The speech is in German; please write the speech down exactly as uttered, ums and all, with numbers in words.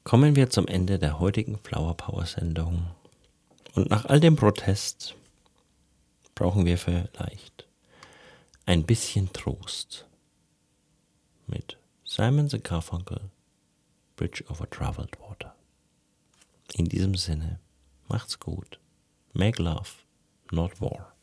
kommen wir zum Ende der heutigen Flower Power Sendung. Und nach all dem Protest brauchen wir vielleicht ein bisschen Trost mit Simon and Garfunkel, Bridge over Troubled Water. In diesem Sinne, macht's gut. Make love, not war.